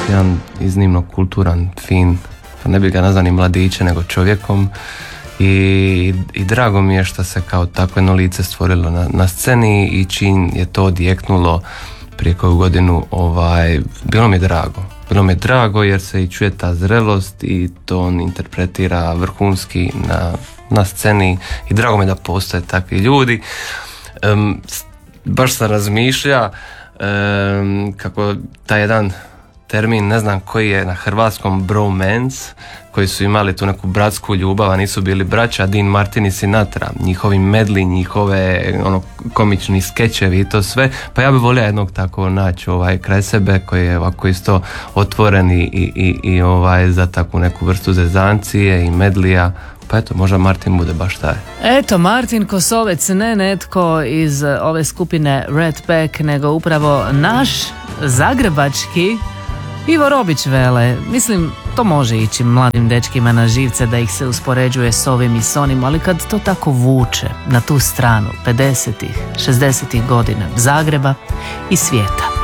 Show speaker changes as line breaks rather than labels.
jedan iznimno kulturan, fin, pa ne bi ga nazvani mladiće nego čovjekom. I drago mi je što se kao takvo jedno lice stvorilo na sceni i čim je to odjeknulo prije koju godinu, bilo mi je drago jer se i čuje ta zrelost i to on interpretira vrhunski na sceni i drago mi je da postoje takvi ljudi. Baš sam razmišlja kako taj jedan termin, ne znam koji je na hrvatskom, bromance, koji su imali tu neku bratsku ljubav, a nisu bili braća, Dean Martin i Sinatra, njihovi medli, njihove komični skečevi i to sve, pa ja bih volio jednog tako naći kraj sebe koji je ovako isto otvoren i za takvu neku vrstu zezancije i medlija. Pa eto, možda Martin bude baš taj.
Eto, Martin Kosovec, ne netko iz ove skupine Red Pack, nego upravo naš zagrebački Ivo Robić vele. Mislim, to može ići mladim dečkima na živce da ih se uspoređuje s ovim i s onim, ali kad to tako vuče na tu stranu 50-ih, 60-ih godina Zagreba i svijeta.